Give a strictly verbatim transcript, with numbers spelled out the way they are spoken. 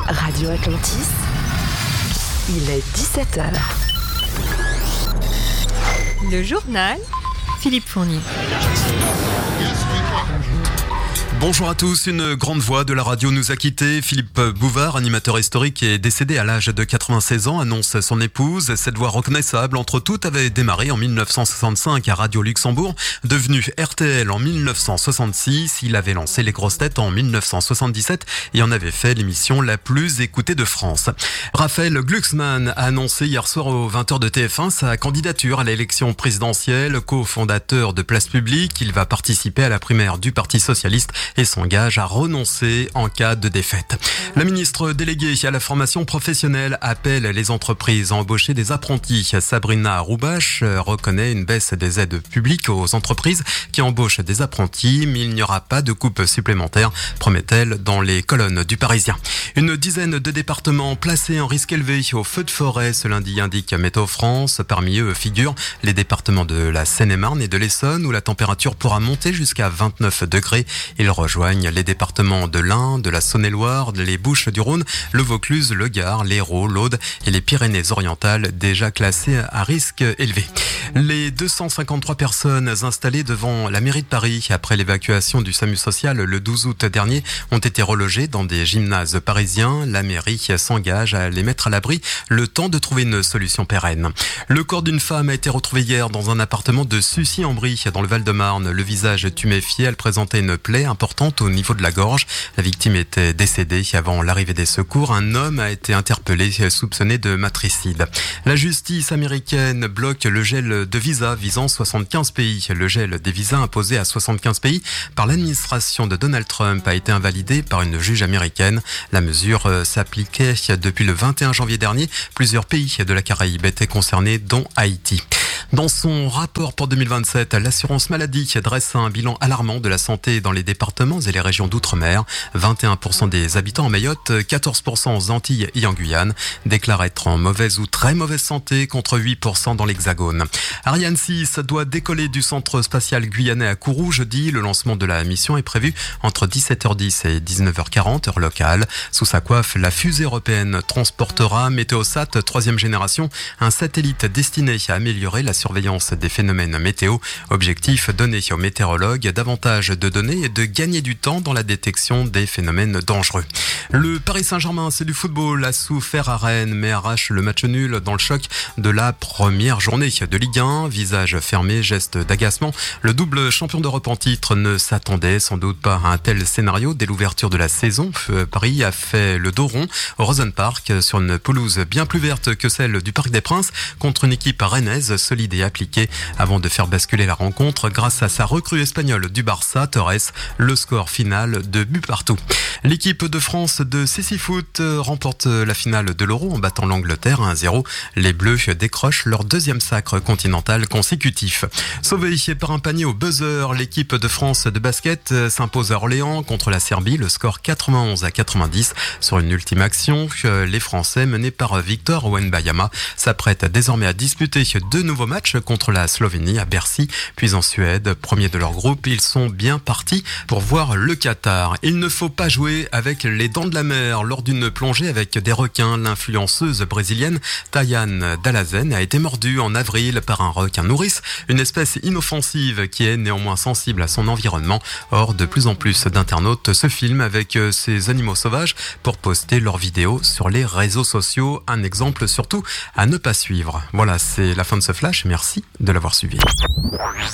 Radio Atlantis, il est dix-sept heures. Le journal, Philippe Fournier. Bonjour à tous, une grande voix de la radio nous a quittés. Philippe Bouvard, animateur historique, est décédé à l'âge de quatre-vingt-seize ans, annonce son épouse. Cette voix reconnaissable entre toutes avait démarré en mille neuf cent soixante-cinq à Radio Luxembourg. Devenu R T L en mille neuf cent soixante-six, il avait lancé Les Grosses Têtes en mille neuf cent soixante-dix-sept et en avait fait l'émission la plus écoutée de France. Raphaël Glucksmann a annoncé hier soir aux vingt heures de T F un sa candidature à l'élection présidentielle. Co-fondateur de Place Publique, il va participer à la primaire du Parti Socialiste et s'engage à renoncer en cas de défaite. La ministre déléguée à la formation professionnelle appelle les entreprises à embaucher des apprentis. Sabrina Roubache reconnaît une baisse des aides publiques aux entreprises qui embauchent des apprentis, mais il n'y aura pas de coupe supplémentaire, promet-elle dans les colonnes du Parisien. Une dizaine de départements placés en risque élevé au feu de forêt ce lundi, indique Météo France. Parmi eux figurent les départements de la Seine-et-Marne et de l'Essonne où la température pourra monter jusqu'à vingt-neuf degrés. Ils rejoignent les départements de l'Ain, de la Saône-et-Loire, les Bouches-du-Rhône, le Vaucluse, le Gard, l'Hérault, l'Aude et les Pyrénées-Orientales déjà classés à risque élevé. Les deux cent cinquante-trois personnes installées devant la mairie de Paris après l'évacuation du SAMU social le douze août dernier ont été relogées dans des gymnases parisiens. La mairie s'engage à les mettre à l'abri le temps de trouver une solution pérenne. Le corps d'une femme a été retrouvé hier dans un appartement de Sucy-en-Brie dans le Val-de-Marne. Le visage tuméfié, elle présentait une plaie importante au niveau de la gorge. La victime était décédée avant l'arrivée des secours. Un homme a été interpellé soupçonné de matricide. La justice américaine bloque le gel de visas visant soixante-quinze pays. Le gel des visas imposé à soixante-quinze pays par l'administration de Donald Trump a été invalidé par une juge américaine. La mesure s'appliquait depuis le vingt et un janvier dernier. Plusieurs pays de la Caraïbe étaient concernés, dont Haïti. Dans son rapport pour deux mille vingt-sept, l'assurance maladie dresse un bilan alarmant de la santé dans les départements et les régions d'outre-mer. vingt et un pour cent des habitants en Mayotte, quatorze pour cent aux Antilles et en Guyane déclarent être en mauvaise ou très mauvaise santé contre huit pour cent dans l'Hexagone. Ariane six doit décoller du centre spatial guyanais à Kourou jeudi. Le lancement de la mission est prévu entre dix-sept heures dix et dix-neuf heures quarante heure locale. Sous sa coiffe, la fusée européenne transportera Météosat troisième génération, un satellite destiné à améliorer la surveillance des phénomènes météo. Objectif, donner aux météorologues davantage de données et de gagner du temps dans la détection des phénomènes dangereux. Le Paris Saint-Germain, c'est du football, a souffert à Rennes mais arrache le match nul dans le choc de la première journée de Ligue un. Visage fermé, geste d'agacement. Le double champion d'Europe en titre ne s'attendait sans doute pas à un tel scénario dès l'ouverture de la saison. Paris a fait le dos rond au Rosenpark sur une pelouse bien plus verte que celle du Parc des Princes contre une équipe rennaise solide et appliquée avant de faire basculer la rencontre grâce à sa recrue espagnole du Barça, Torres. Le score final de but partout. L'équipe de France de Cécifoot remporte la finale de l'Euro en battant l'Angleterre un à zéro. Les Bleus décrochent leur deuxième sacre continental consécutif. Sauvée par un panier au buzzer, l'équipe de France de basket s'impose à Orléans contre la Serbie. Le score quatre-vingt-onze à quatre-vingt-dix sur une ultime action. Les Français, menés par Victor Wembanyama, s'apprêtent désormais à disputer deux nouveaux matchs contre la Slovénie à Bercy, puis en Suède. Premier de leur groupe, ils sont bien partis pour voir le Qatar. Il ne faut pas jouer avec les dents de la mer. Lors d'une plongée avec des requins, l'influenceuse brésilienne Tayane Dalazen a été mordue en avril par un requin nourrice, une espèce inoffensive qui est néanmoins sensible à son environnement. Or, de plus en plus d'internautes se filment avec ces animaux sauvages pour poster leurs vidéos sur les réseaux sociaux. Un exemple surtout à ne pas suivre. Voilà, c'est la fin de ce flash. Merci de l'avoir suivi.